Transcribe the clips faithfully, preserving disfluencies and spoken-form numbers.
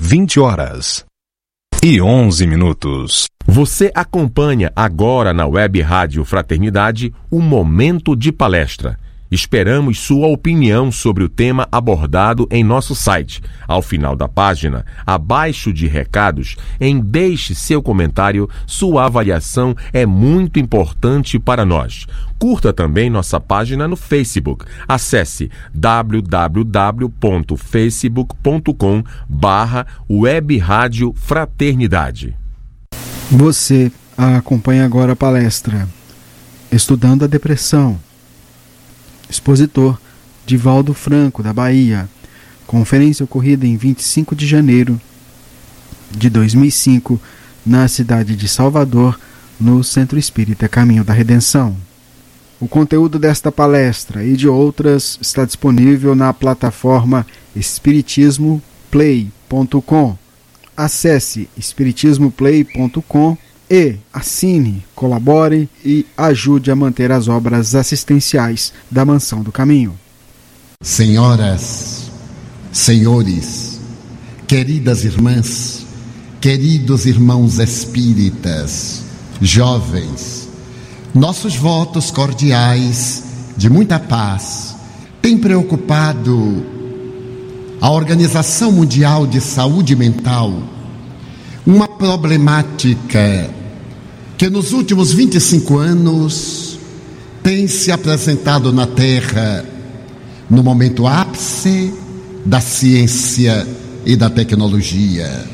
vinte horas e onze minutos. Você acompanha agora na Web Rádio Fraternidade o Momento de Palestra. Esperamos sua opinião sobre o tema abordado em nosso site. Ao final da página, abaixo de recados, em deixe seu comentário, sua avaliação é muito importante para nós. Curta também nossa página no Facebook. Acesse w w w ponto facebook ponto com barra Web Rádio Fraternidade. Você acompanha agora a palestra Estudando a Depressão. Expositor Divaldo Franco, da Bahia. Conferência ocorrida em vinte e cinco de janeiro de dois mil e cinco, na cidade de Salvador, no Centro Espírita Caminho da Redenção. O conteúdo desta palestra e de outras está disponível na plataforma espiritismo play ponto com. Acesse espiritismo play ponto com e assine, colabore e ajude a manter as obras assistenciais da Mansão do Caminho. Senhoras, senhores, queridas irmãs, queridos irmãos espíritas, jovens, nossos votos cordiais de muita paz têm preocupado a Organização Mundial de Saúde Mental, uma problemática que nos últimos vinte e cinco anos tem se apresentado na Terra no momento ápice da ciência e da tecnologia.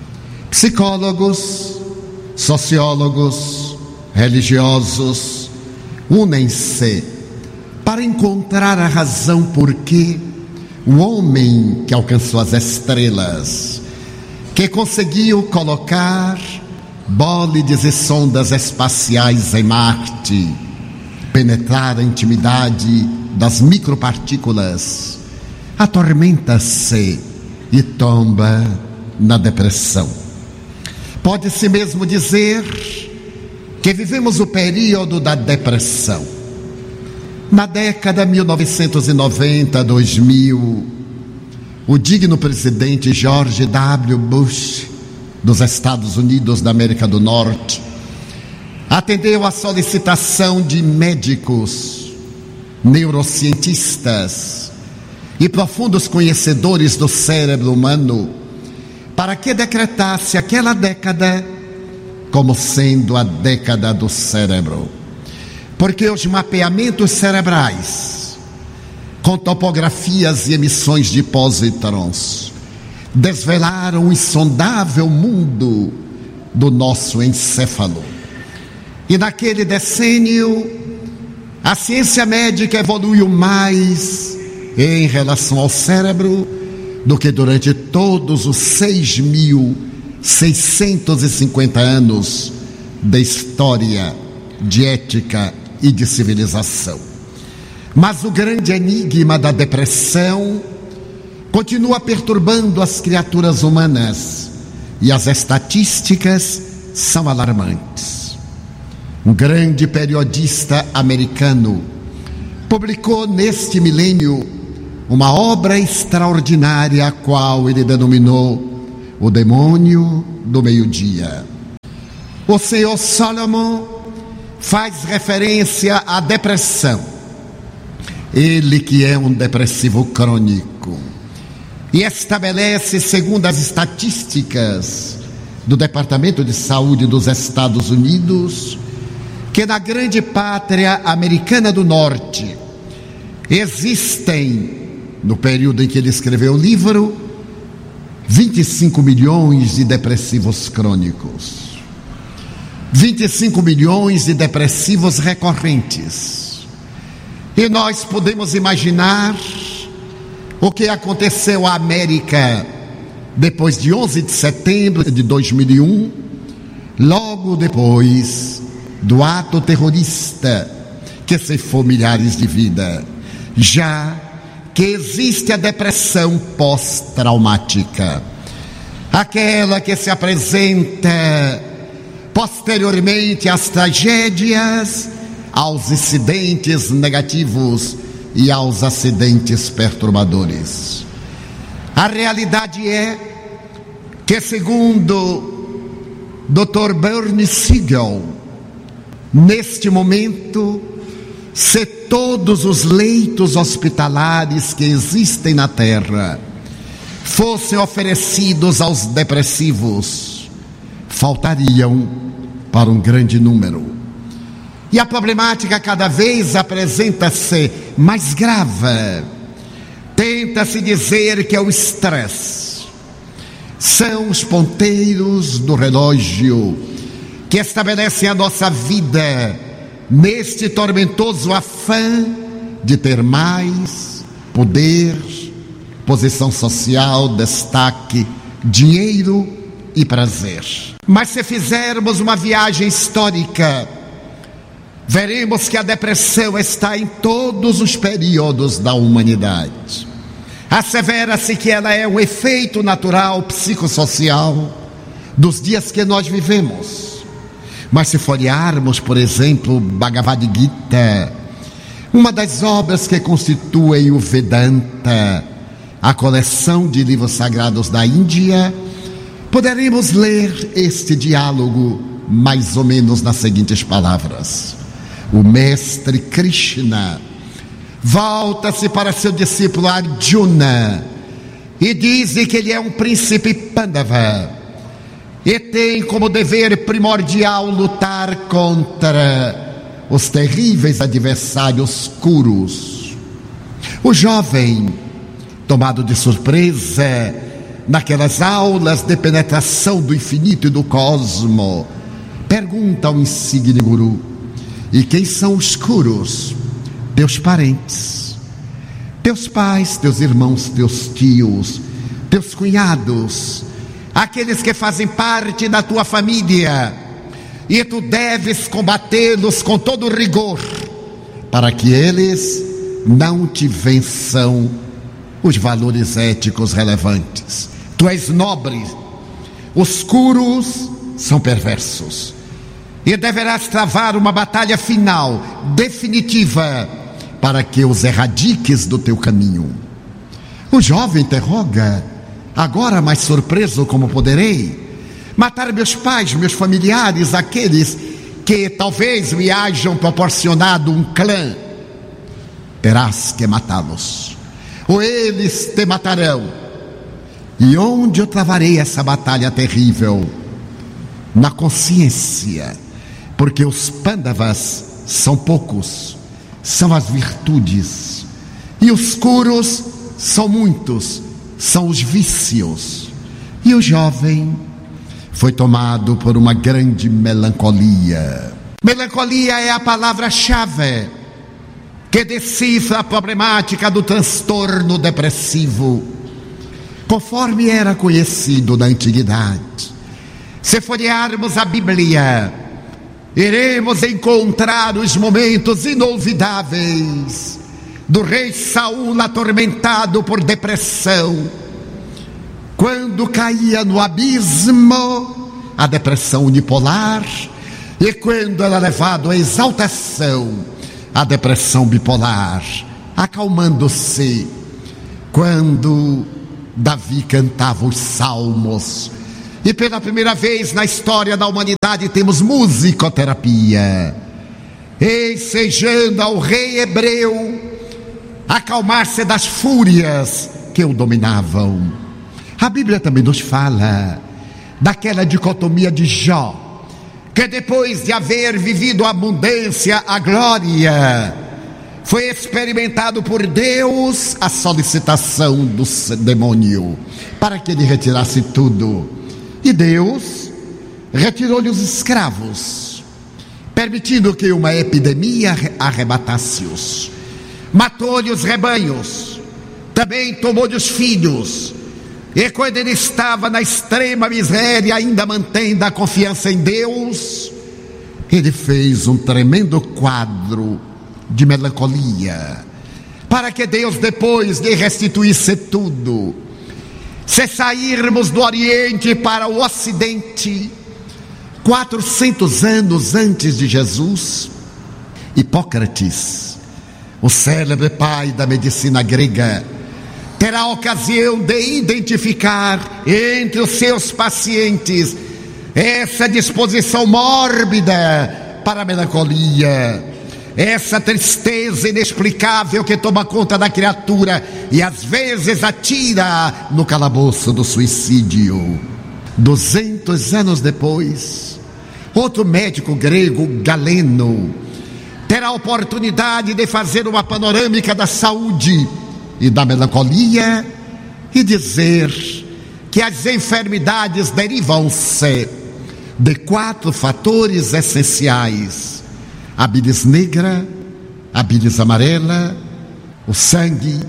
Psicólogos, sociólogos, religiosos unem-se para encontrar a razão por que o homem que alcançou as estrelas, que conseguiu colocar bólides e sondas espaciais em Marte, penetrar a intimidade das micropartículas, atormenta-se e tomba na depressão. Pode-se mesmo dizer que vivemos o período da depressão. Na década mil novecentos e noventa a dois mil, o digno presidente George W. Bush, dos Estados Unidos da América do Norte, atendeu à solicitação de médicos, neurocientistas e profundos conhecedores do cérebro humano para que decretasse aquela década como sendo a década do cérebro. Porque os mapeamentos cerebrais, com topografias e emissões de pósitrons, desvelaram o insondável mundo do nosso encéfalo. E naquele decênio, a ciência médica evoluiu mais em relação ao cérebro do que durante todos os seis mil seiscentos e cinquenta anos de história, de ética e de civilização. Mas o grande enigma da depressão continua perturbando as criaturas humanas e as estatísticas são alarmantes. Um grande periodista americano publicou neste milênio uma obra extraordinária, a qual ele denominou O Demônio do Meio-Dia. O senhor Solomon faz referência à depressão, ele que é um depressivo crônico, e estabelece, segundo as estatísticas do Departamento de Saúde dos Estados Unidos, que na grande pátria americana do Norte existem, no período em que ele escreveu o livro, vinte e cinco milhões de depressivos crônicos, vinte e cinco milhões de depressivos recorrentes. E nós podemos imaginar o que aconteceu à América depois de onze de setembro de dois mil e um, logo depois do ato terrorista que ceifou milhares de vidas, já que existe a depressão pós-traumática, aquela que se apresenta posteriormente às tragédias, aos incidentes negativos e aos acidentes perturbadores. A realidade é que, segundo doutor Bernie Siegel, neste momento, se todos os leitos hospitalares que existem na Terra fossem oferecidos aos depressivos, faltariam para um grande número. E a problemática cada vez apresenta-se mais grave. Tenta-se dizer que é o estresse. São os ponteiros do relógio que estabelecem a nossa vida neste tormentoso afã de ter mais poder, posição social, destaque, dinheiro e prazer. Mas se fizermos uma viagem histórica, veremos que a depressão está em todos os períodos da humanidade. Assevera-se que ela é um efeito natural psicossocial dos dias que nós vivemos. Mas se folhearmos, por exemplo, Bhagavad Gita, uma das obras que constituem o Vedanta, a coleção de livros sagrados da Índia, poderemos ler este diálogo mais ou menos nas seguintes palavras. O mestre Krishna volta-se para seu discípulo Arjuna e diz que ele é um príncipe Pandava e tem como dever primordial lutar contra os terríveis adversários Kurus. O jovem, tomado de surpresa naquelas aulas de penetração do infinito e do cosmo, pergunta ao insigne guru: e quem são os Kurus? Teus parentes, teus pais, teus irmãos, teus tios, teus cunhados, aqueles que fazem parte da tua família, e tu deves combatê-los com todo rigor, para que eles não te vençam os valores éticos relevantes. Tu és nobre, os Kurus são perversos, e deverás travar uma batalha final, definitiva, para que os erradiques do teu caminho. O jovem interroga: agora mais surpreso como poderei? Matar meus pais, meus familiares, aqueles que talvez me hajam proporcionado um clã? Terás que matá-los, ou eles te matarão. E onde eu travarei essa batalha terrível? Na consciência, porque os Pandavas são poucos, são as virtudes, e os Kurus são muitos, são os vícios. E o jovem foi tomado por uma grande melancolia. Melancolia é a palavra-chave que decifra a problemática do transtorno depressivo, conforme era conhecido na antiguidade. Se folhearmos a Bíblia, iremos encontrar os momentos inolvidáveis do rei Saul atormentado por depressão, quando caía no abismo, a depressão unipolar, e quando era levado à exaltação, a depressão bipolar, acalmando-se quando Davi cantava os salmos. E pela primeira vez na história da humanidade temos musicoterapia, ensejando ao rei hebreu acalmar-se das fúrias que o dominavam. A Bíblia também nos fala daquela dicotomia de Jó, que depois de haver vivido a abundância, a glória, foi experimentado por Deus a solicitação do demônio para que ele retirasse tudo. E Deus retirou-lhe os escravos, permitindo que uma epidemia arrebatasse-os. Matou-lhe os rebanhos, também tomou-lhe os filhos. E quando ele estava na extrema miséria, ainda mantendo a confiança em Deus, ele fez um tremendo quadro de melancolia, para que Deus depois lhe restituísse tudo. Se sairmos do Oriente para o Ocidente, quatrocentos anos antes de Jesus, Hipócrates, o célebre pai da medicina grega, terá ocasião de identificar entre os seus pacientes essa disposição mórbida para a melancolia, essa tristeza inexplicável que toma conta da criatura e às vezes atira no calabouço do suicídio. Duzentos anos depois, outro médico grego, Galeno, terá a oportunidade de fazer uma panorâmica da saúde e da melancolia e dizer que as enfermidades derivam-se de quatro fatores essenciais: a bilis negra, a bilis amarela, o sangue.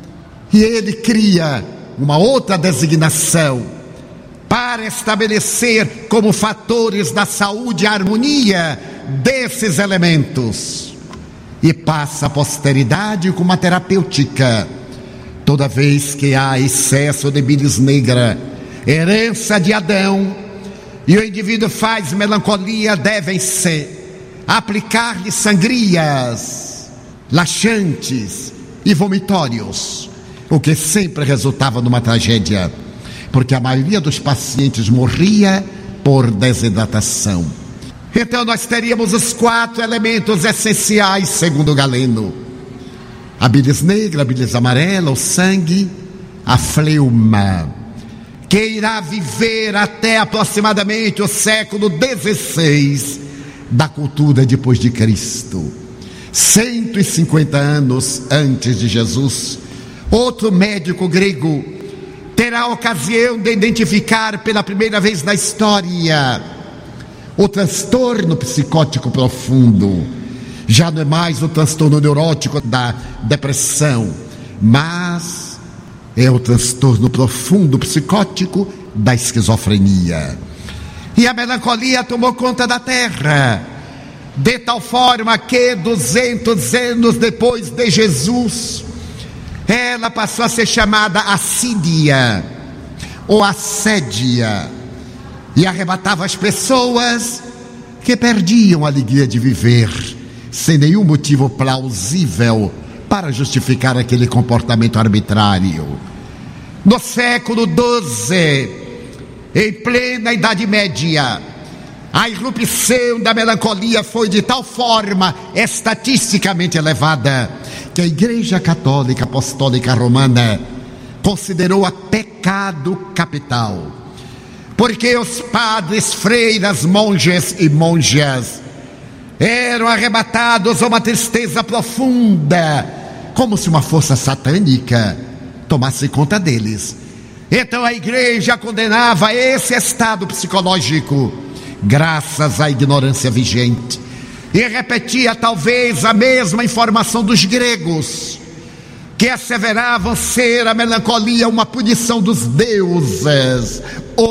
E ele cria uma outra designação para estabelecer como fatores da saúde a harmonia desses elementos, e passa a posteridade com uma terapêutica. Toda vez que há excesso de bilis negra, herança de Adão, e o indivíduo faz melancolia, devem-se aplicar-lhe sangrias, laxantes e vomitórios, o que sempre resultava numa tragédia, porque a maioria dos pacientes morria por desidratação. Então nós teríamos os quatro elementos essenciais, segundo Galeno: a bilis negra, a bilis amarela, o sangue, a fleuma, que irá viver até aproximadamente o século dezesseis da cultura depois de Cristo. cento e cinquenta anos antes de Jesus, outro médico grego terá a ocasião de identificar pela primeira vez na história o transtorno psicótico profundo. Já não é mais o transtorno neurótico da depressão, mas é o transtorno profundo psicótico da esquizofrenia. E a melancolia tomou conta da terra, de tal forma que duzentos anos depois de Jesus, ela passou a ser chamada assídia ou assédia, e arrebatava as pessoas que perdiam a alegria de viver, sem nenhum motivo plausível para justificar aquele comportamento arbitrário. No século doze, em plena Idade Média, a irrupção da melancolia foi de tal forma estatisticamente elevada que a Igreja Católica Apostólica Romana considerou-a pecado capital, porque os padres, freiras, monges e monjas eram arrebatados a uma tristeza profunda, como se uma força satânica tomasse conta deles. Então a igreja condenava esse estado psicológico, graças à ignorância vigente, e repetia talvez a mesma informação dos gregos, que asseveravam ser a melancolia uma punição dos deuses,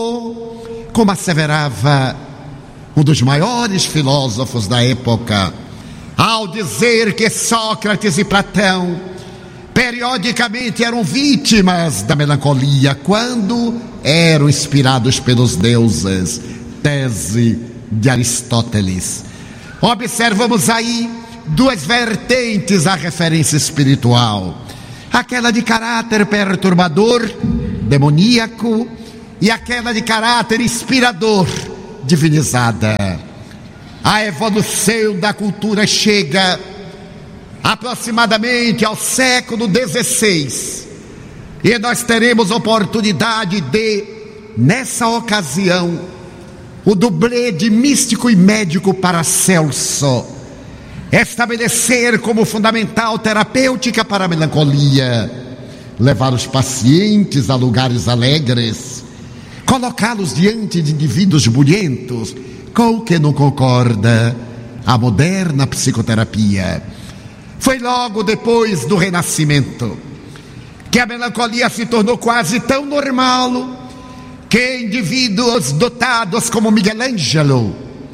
ou, como asseverava um dos maiores filósofos da época, ao dizer que Sócrates e Platão periodicamente eram vítimas da melancolia quando eram inspirados pelos deuses, tese de Aristóteles. Observamos aí duas vertentes à referência espiritual: aquela de caráter perturbador, demoníaco, e aquela de caráter inspirador, divinizada. A evolução da cultura chega aproximadamente ao século dezesseis, e nós teremos oportunidade de, nessa ocasião, o dublê de místico e médico Paracelso estabelecer como fundamental terapêutica para a melancolia, levar os pacientes a lugares alegres, colocá-los diante de indivíduos bulhentos, com o que não concorda a moderna psicoterapia. Foi logo depois do Renascimento que a melancolia se tornou quase tão normal que indivíduos dotados como Miguel Ângelo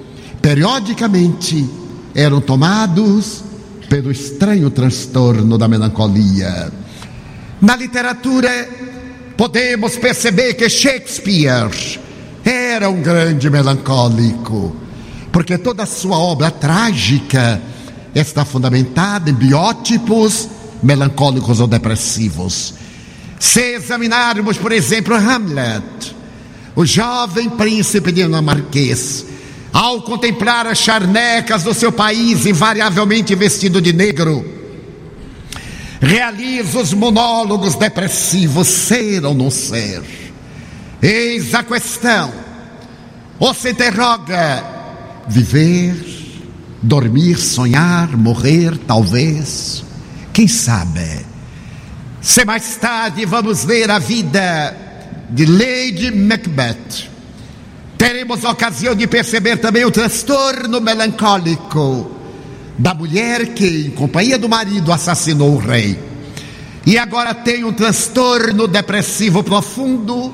periodicamente eram tomados pelo estranho transtorno da melancolia. Na literatura podemos perceber que Shakespeare era um grande melancólico, porque toda a sua obra trágica está fundamentada em biótipos melancólicos ou depressivos. Se examinarmos, por exemplo, Hamlet, o jovem príncipe dinamarquês, ao contemplar as charnecas do seu país invariavelmente vestido de negro, realiza os monólogos depressivos: ser ou não ser? Eis a questão. Ou se interroga: viver, dormir, sonhar, morrer, talvez, quem sabe? Se mais tarde vamos ler a vida de Lady Macbeth, teremos a ocasião de perceber também o transtorno melancólico da mulher que, em companhia do marido, assassinou o rei, e agora tem um transtorno depressivo profundo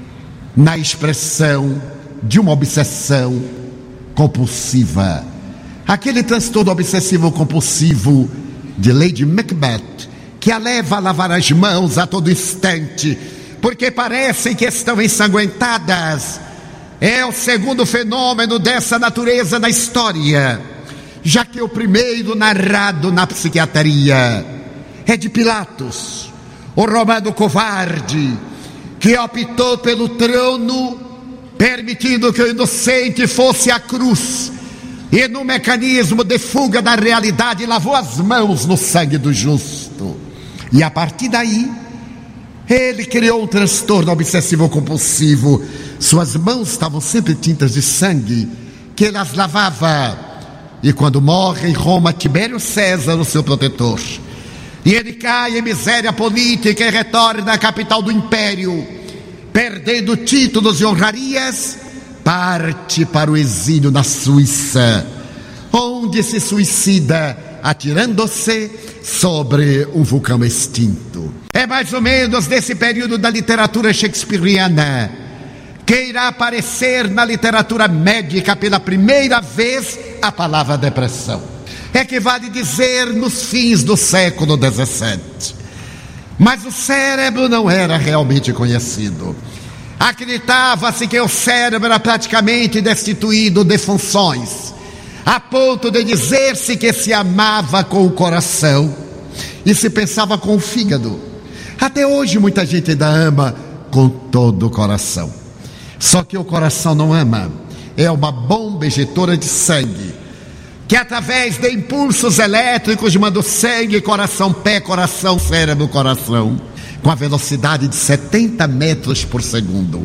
na expressão de uma obsessão compulsiva. Aquele transtorno obsessivo compulsivo de Lady Macbeth, que a leva a lavar as mãos a todo instante, porque parecem que estão ensanguentadas, é o segundo fenômeno dessa natureza na história, já que o primeiro narrado na psiquiatria é de Pilatos, o romano covarde, que optou pelo trono, permitindo que o inocente fosse à cruz, e no mecanismo de fuga da realidade lavou as mãos no sangue do justo. E a partir daí, ele criou um transtorno obsessivo compulsivo. Suas mãos estavam sempre tintas de sangue, que ele as lavava. E quando morre em Roma Tibério César, o seu protetor, e ele cai em miséria política e retorna à capital do império, perdendo títulos e honrarias, parte para o exílio na Suíça, onde se suicida atirando-se sobre um vulcão extinto. É mais ou menos desse período da literatura shakespeariana que irá aparecer na literatura médica pela primeira vez a palavra depressão. É que vale dizer nos fins do século dezessete. Mas o cérebro não era realmente conhecido. Acreditava-se que o cérebro era praticamente destituído de funções, a ponto de dizer-se que se amava com o coração e se pensava com o fígado. Até hoje muita gente ainda ama com todo o coração. Só que o coração não ama. É uma bomba ejetora de sangue, que através de impulsos elétricos manda o sangue, coração, pé, coração, cérebro, coração, com a velocidade de setenta metros por segundo.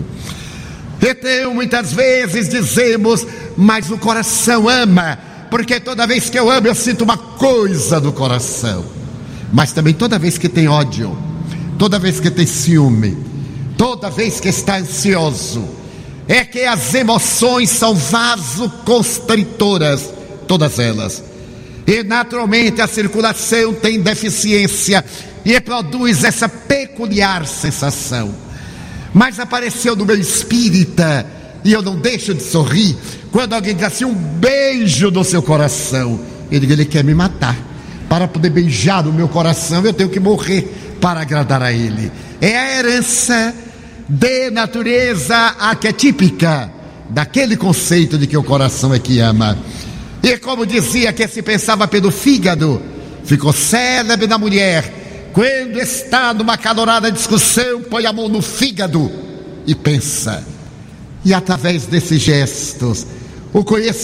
Então, muitas vezes dizemos, mas o coração ama, porque toda vez que eu amo eu sinto uma coisa do coração. Mas também toda vez que tem ódio, toda vez que tem ciúme, toda vez que está ansioso, é que as emoções são vasoconstritoras, todas elas. E naturalmente a circulação tem deficiência e produz essa peculiar sensação. Mas apareceu no meu espírita, e eu não deixo de sorrir, quando alguém diz assim, um beijo no seu coração. Eu digo, ele quer me matar. Para poder beijar o meu coração, eu tenho que morrer para agradar a ele. É a herança de natureza arquetípica daquele conceito de que o coração é que ama. E como dizia que se pensava pelo fígado, ficou célebre da mulher, quando está numa acalorada discussão, põe a mão no fígado e pensa. E através desses gestos, o conhecimento